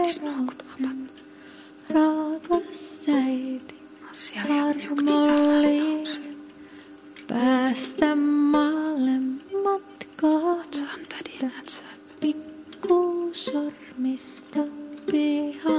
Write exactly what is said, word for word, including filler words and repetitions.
herätän. Rakas äiti, armollinen, päästä maalle matkaa. Pikku sormista pihaa.